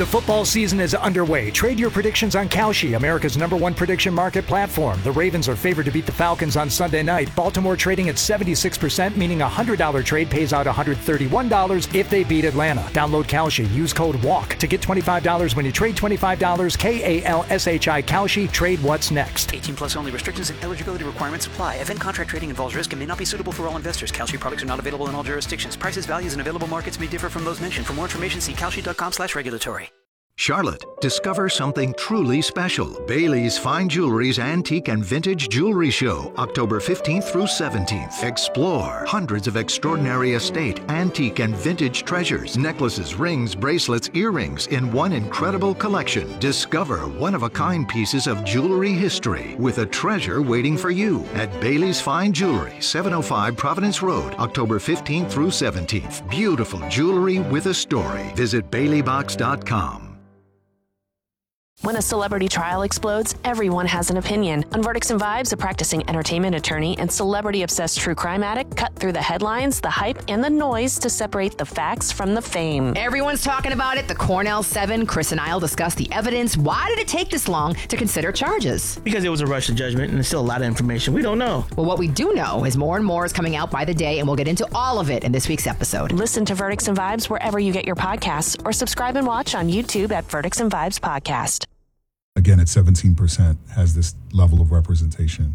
The football season is underway. Trade your predictions on Kalshi, America's #1 prediction market platform. The Ravens are favored to beat the Falcons on Sunday night. Baltimore trading at 76%, meaning a $100 trade pays out $131 if they beat Atlanta. Download Kalshi. Use code WALK to get $25 when you trade $25. KALSHI Kalshi. Trade what's next. 18 plus only. Restrictions and eligibility requirements apply. Event contract trading involves risk and may not be suitable for all investors. Kalshi products are not available in all jurisdictions. Prices, values, and available markets may differ from those mentioned. For more information, see kalshi.com/regulatory. Charlotte, discover something truly special. Bailey's Fine Jewelry's Antique and Vintage Jewelry Show, October 15th through 17th. Explore hundreds of extraordinary estate, antique, and vintage treasures. Necklaces, rings, bracelets, earrings in one incredible collection. Discover one-of-a-kind pieces of jewelry history with a treasure waiting for you at Bailey's Fine Jewelry, 705 Providence Road, October 15th through 17th. Beautiful jewelry with a story. Visit BaileyBox.com. When a celebrity trial explodes, everyone has an opinion. On Verdicts and Vibes, a practicing entertainment attorney and celebrity-obsessed true crime addict cut through the headlines, the hype, and the noise to separate the facts from the fame. Everyone's talking about it. The Cornell 7, Chris and I'll discuss the evidence. Why did it take this long to consider charges? Because it was a rush to judgment, and there's still a lot of information we don't know. Well, what we do know is more and more is coming out by the day, and we'll get into all of it in this week's episode. Listen to Verdicts and Vibes wherever you get your podcasts, or subscribe and watch on YouTube at Verdicts and Vibes Podcast. Again, at 17%, has this level of representation.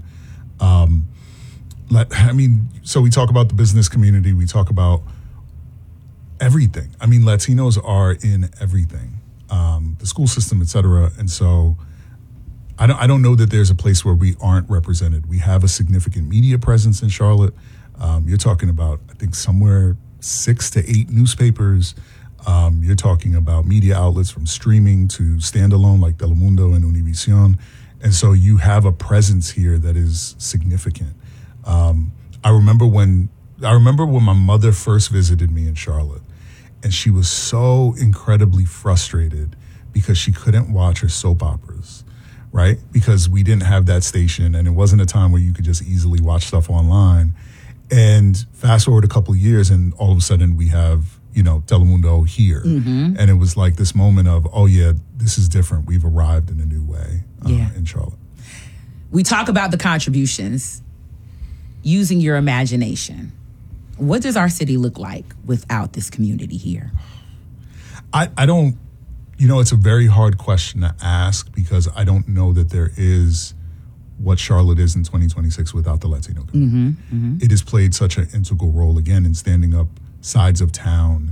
So we talk about the business community, we talk about everything. I mean, Latinos are in everything, the school system, et cetera. And so I don't know that there's a place where we aren't represented. We have a significant media presence in Charlotte. You're talking about, I think, somewhere 6 to 8 newspapers. You're talking about media outlets from streaming to standalone like Telemundo and Univision. And so you have a presence here that is significant. I remember when my mother first visited me in Charlotte, and she was so incredibly frustrated because she couldn't watch her soap operas, right? Because we didn't have that station, and it wasn't a time where you could just easily watch stuff online. And fast forward a couple of years, and all of a sudden we have, Telemundo here. Mm-hmm. And it was like this moment of, oh yeah, this is different. We've arrived in a new way in Charlotte. We talk about the contributions, using your imagination. What does our city look like without this community here? I don't, it's a very hard question to ask because I don't know that there is what Charlotte is in 2026 without the Latino community. Mm-hmm, mm-hmm. It has played such an integral role, again, in standing up sides of town.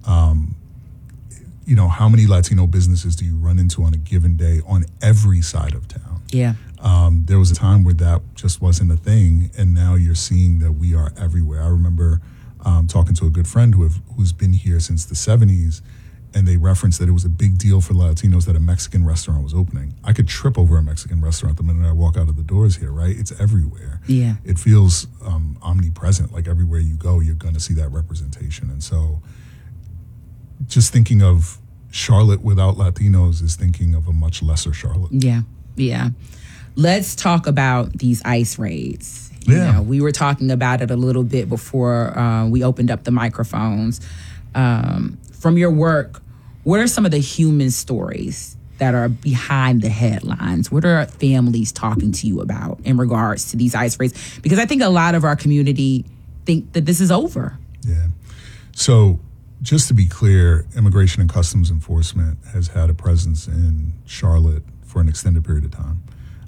How many Latino businesses do you run into on a given day on every side of town? Yeah. There was a time where that just wasn't a thing, and now you're seeing that we are everywhere. I remember talking to a good friend who's been here since the 70s, and they referenced that it was a big deal for Latinos that a Mexican restaurant was opening. I could trip over a Mexican restaurant the minute I walk out of the doors here, right? It's everywhere. Yeah. It feels omnipresent. Like everywhere you go, you're going to see that representation. And so just thinking of Charlotte without Latinos is thinking of a much lesser Charlotte. Yeah, yeah. Let's talk about these ICE raids. Yeah. We were talking about it a little bit before we opened up the microphones. From your work, what are some of the human stories that are behind the headlines? What are families talking to you about in regards to these ICE raids? Because I think a lot of our community think that this is over. Yeah. So just to be clear, Immigration and Customs Enforcement has had a presence in Charlotte for an extended period of time.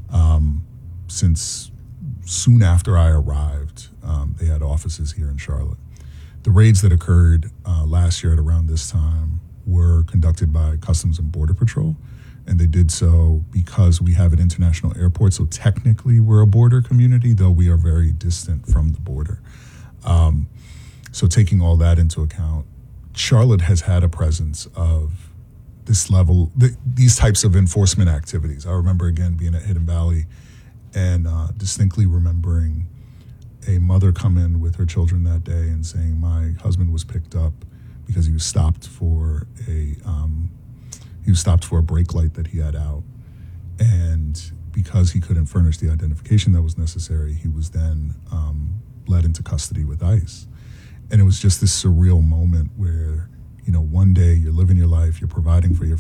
Since soon after I arrived, they had offices here in Charlotte. The raids that occurred last year at around this time were conducted by Customs and Border Patrol, and they did so because we have an international airport, so technically we're a border community, though we are very distant from the border. So taking all that into account, Charlotte has had a presence of this level, these types of enforcement activities. I remember, again, being at Hidden Valley and distinctly remembering a mother come in with her children that day and saying, my husband was picked up because he was stopped for a brake light that he had out. And because he couldn't furnish the identification that was necessary, he was then led into custody with ICE. And it was just this surreal moment where, one day you're living your life, you're providing for your